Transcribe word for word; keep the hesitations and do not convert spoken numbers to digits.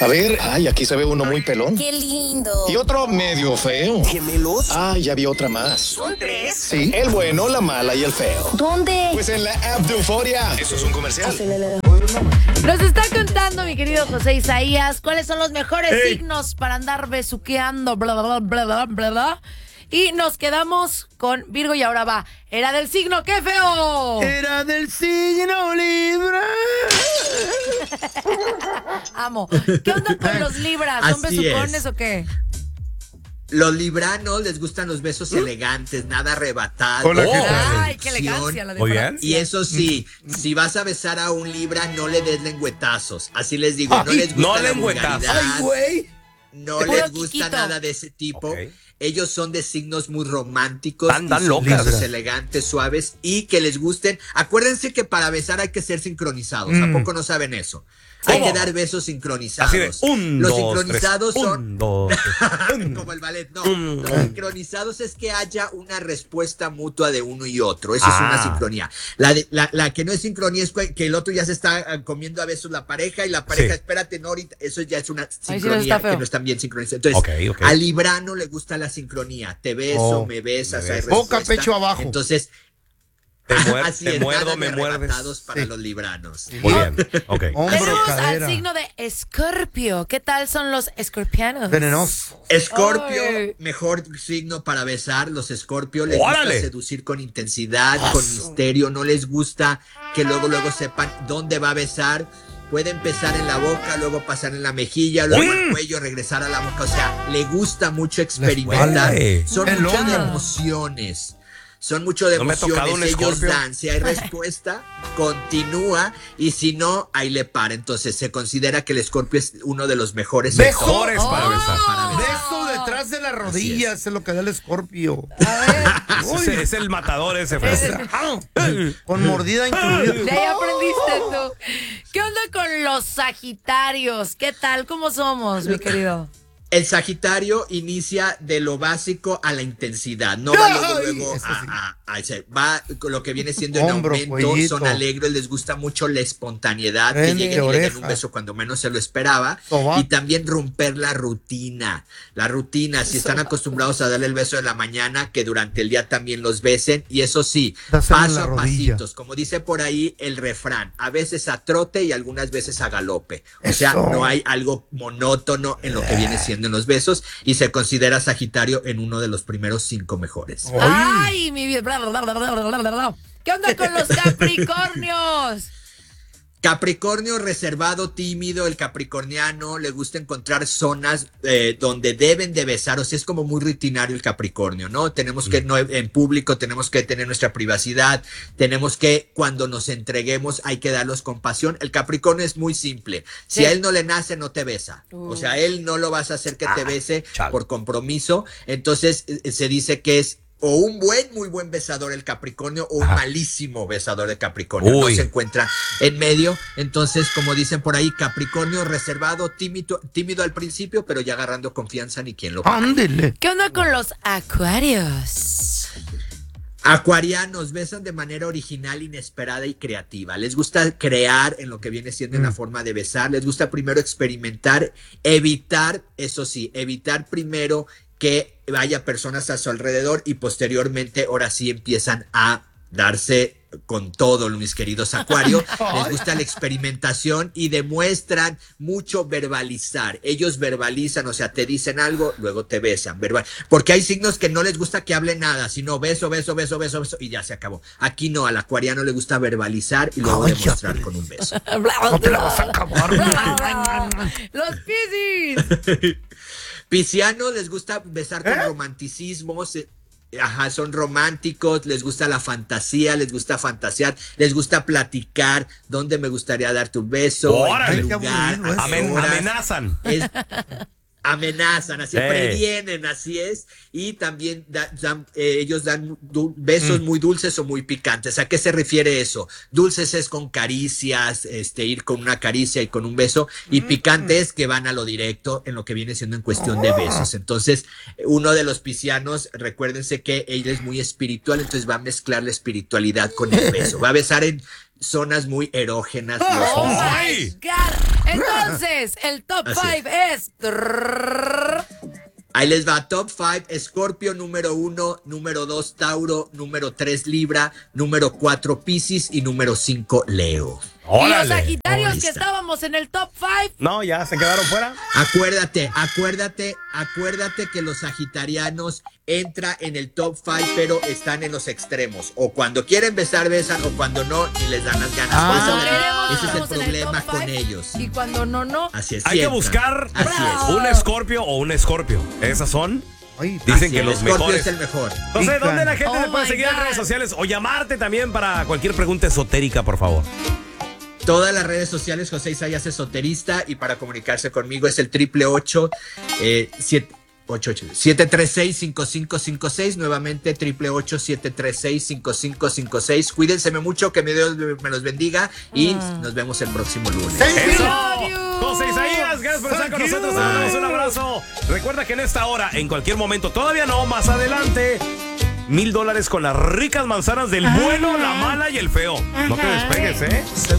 A ver, ay, aquí se ve uno muy pelón. ¡Qué lindo! Y otro medio feo. ¿Gemelos? Ay, ya vi otra más. ¿Son tres? Sí, el bueno, la mala y el feo. ¿Dónde? Pues en la app de Euforia. Eso es un comercial. Nos está contando mi querido José Isaías cuáles son los mejores Ey. signos para andar besuqueando, bla, bla, bla, bla, bla, bla. Y nos quedamos con Virgo y ahora va. Era del signo, ¡qué feo! Era del signo Libra. Amo. ¿Qué onda con los Libras? ¿Son Así besucones es. o qué? Los libranos les gustan los besos elegantes, nada arrebatados. Hola, ¿qué Oh. tal? Ay, qué elegancia la de Muy bien. Francia. Y eso sí, si vas a besar a un libra, no le des lengüetazos. Así les digo, no Ay, les gusta no la lengüetazos. vulgaridad, Ay, güey. no Puro les gusta quiquito. nada de ese tipo. Ok. Ellos son de signos muy románticos, Tan, y tan son locas. besos elegantes, suaves y que les gusten. Acuérdense que para besar hay que ser sincronizados. ¿A Mm. poco no saben eso? Hay ¿Cómo? que dar besos sincronizados. Así de un, Los dos, sincronizados tres. son Un, dos, tres. como el ballet, no. Mm. Los sincronizados es que haya una respuesta mutua de uno y otro. Eso Ah. es una sincronía. La, de- la, la que no es sincronía es que el otro ya se está ah, comiendo a besos la pareja y la pareja, Sí. espérate, no, ahorita. Eso ya es una sí está sincronía feo. que no están bien sincronizadas. Entonces, Ok, ok. al librano le gusta la sincronía. Te beso, Oh, me besas, me hay besas. Boca, respuesta. pecho abajo. Entonces, Te, muer- así te es, muerdo, nada me de muerdes. arrebatados para Sí. los libranos. Muy bien, ok. Hombro, Tenemos cadera. al signo de Escorpio. ¿Qué tal son los escorpianos? Venenoso. Escorpio, Ay. mejor signo para besar. Los Escorpio les gusta ¡Órale! seducir con intensidad, con misterio. No les gusta que luego, luego sepan dónde va a besar. Puede empezar en la boca, luego pasar en la mejilla, luego ¡Uy! el cuello, regresar a la boca. O sea, le gusta mucho experimentar. espalda. Son El mucho de hombro. emociones. Son mucho de No me ha tocado emociones. un Ellos Escorpio. dan. Si hay respuesta, continúa. Y si no, ahí le para. Entonces se considera que el Escorpio es uno de los mejores. Beso. Mejores para Oh. besar. Para besar. Beso detrás de las rodillas, es. lo que da el escorpio. Ese es el matador ese, feo. Con mordida incluida. De ahí aprendiste tú. ¿Qué onda con los Sagitarios? ¿Qué tal? ¿Cómo somos, mi querido? El Sagitario inicia de lo básico a la intensidad, no va luego, Ay, luego eso a, sí. a- a ese- va con lo que viene siendo en Hombro, aumento, cuellito. son alegres, les gusta mucho la espontaneidad, que Frente, lleguen y le den oreja. un beso cuando menos se lo esperaba, Sobaco. y también romper la rutina, la rutina, si están acostumbrados a darle el beso de la mañana, que durante el día también los besen, y eso sí, Dáselo en paso la a rodilla. pasitos, como dice por ahí el refrán, a veces a trote y algunas veces a galope, o sea, Eso. no hay algo monótono en lo que viene siendo en los besos y se considera Sagitario en uno de los primeros cinco mejores. ¡Ay, mi vida! Bla, bla, bla, bla, bla, bla, bla. ¿Qué onda con los Capricornios? Capricornio reservado, tímido, el capricorniano le gusta encontrar zonas eh, donde deben de besar, o sea, es como muy rutinario el Capricornio, ¿no? Tenemos que, no, en público, tenemos que tener nuestra privacidad, tenemos que, cuando nos entreguemos, hay que darlos con pasión. El Capricornio es muy simple, si Sí. a él no le nace, no te besa, o sea, a él no lo vas a hacer que te bese chale. por compromiso, entonces eh, se dice que es o un buen, muy buen besador el Capricornio o un Ajá. malísimo besador de Capricornio. Uy. No se encuentra en medio. Entonces, como dicen por ahí, Capricornio reservado, tímido, tímido al principio, pero ya agarrando confianza ni quien lo para. Ándele. ¿Qué onda con los Acuarios? Acuarianos besan de manera original, inesperada y creativa. Les gusta crear en lo que viene siendo en la forma de besar. Les gusta primero experimentar, evitar, eso sí, evitar primero que haya personas a su alrededor y posteriormente ahora sí empiezan a darse con todo, mis queridos Acuario. Les gusta la experimentación y demuestran mucho verbalizar. Ellos verbalizan, o sea, te dicen algo, luego te besan. Verbal. Porque hay signos que no les gusta que hable nada, sino beso, beso, beso, beso, beso y ya se acabó. Aquí no, al acuariano le gusta verbalizar y luego Ay, demostrar ya. con un beso. No te la vas a acabar. Los Piscis. Piscianos les gusta besar con romanticismo, se- ajá, son románticos, les gusta la fantasía, les gusta fantasear, les gusta platicar, dónde me gustaría darte un beso, ¡Órale! en Qué qué lugar, aburrido a qué Amen- horas. amenazan. Es- amenazan, así Eh. previenen, así es, y también da- dan, eh, ellos dan du- besos muy dulces o muy picantes. ¿A qué se refiere eso? Dulces es con caricias, este, ir con una caricia y con un beso, y picantes que van a lo directo en lo que viene siendo en cuestión de besos. Entonces, uno de los piscianos, recuérdense que él es muy espiritual, entonces va a mezclar la espiritualidad con el beso, va a besar en zonas muy erógenas. los Oh piscianos. ¡Ay! my God. Entonces, el top Así cinco es... Ahí les va, top cinco, Escorpio número uno, número dos Tauro, número tres Libra, número cuatro Piscis y número cinco Leo. Y los Órale. Sagitarios Ahí que está. estábamos en el top cinco. No, ya se quedaron fuera. Acuérdate, acuérdate, acuérdate que los sagitarianos entra en el top cinco, pero están en los extremos. O cuando quieren besar, besan, o cuando no, y les dan las ganas. Ah. Ese es el- Cuando queremos, ese es el estamos en el problema top con five, ellos. Y cuando no, no. Así es. Hay sí que entran. buscar Así es. un escorpio o un escorpio. Esas son. Ay, Dicen Así que el los Escorpio mejores. es el mejor. No sé, Pican. ¿dónde la gente Oh te puede my seguir en God. redes sociales? O llamarte también para cualquier pregunta esotérica, por favor. Todas las redes sociales, José Isaías Esoterista, y para comunicarse conmigo es el triple ocho eh, siete ocho ocho siete tres seis cinco cinco cinco seis, nuevamente triple ocho siete tres seis cinco cinco cinco seis. Cuídense mucho, que mi Dios me los bendiga y nos vemos el próximo lunes. Thank you. ¡Eso! Love you. José Isaías, gracias por estar Thank con you. nosotros. Te mandamos un abrazo. Recuerda que en esta hora, en cualquier momento, todavía no, más adelante, mil dólares con las ricas manzanas del bueno, la mala y el feo. No te despegues, ¿eh?